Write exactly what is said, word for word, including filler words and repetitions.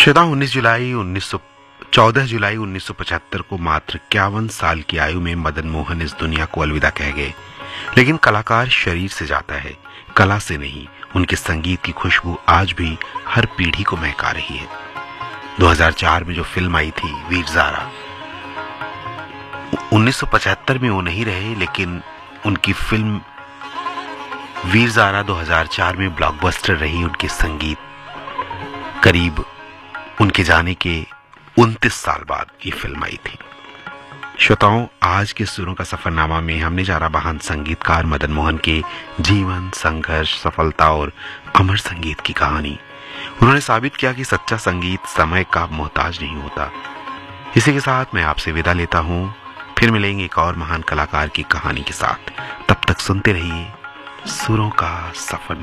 श्वेता उन्नीस जुलाई उन्नीस सौ चौदह जुलाई उन्नीस सौ पचहत्तर को मात्र इक्यावन साल की आयु में मदन मोहन इस दुनिया को अलविदा कह गए। लेकिन कलाकार शरीर से जाता है, कला से नहीं। उनके संगीत की खुशबू आज भी हर पीढ़ी को महका रही है। दो हज़ार चार में जो फिल्म आई थी वीर ज़ारा, उन्नीस सौ पचहत्तर में वो नहीं रहे, लेकिन उनकी फिल्म वीर ज़ारा दो हज़ार चार में ब्लॉकबस्टर रही। उनके संगीत करीब उनके जाने के उनतीस साल बाद ये फिल्म आई थी। श्रोताओं, आज के सुरों का सफरनामा में हमने जाना महान संगीतकार मदन मोहन के जीवन, संघर्ष, सफलता और अमर संगीत की कहानी। उन्होंने साबित किया कि सच्चा संगीत समय का मोहताज नहीं होता। इसी के साथ मैं आपसे विदा लेता हूं। फिर मिलेंगे एक और महान कलाकार की कहानी के साथ। तब तक सुनते रहिए सुरों का सफरनामा।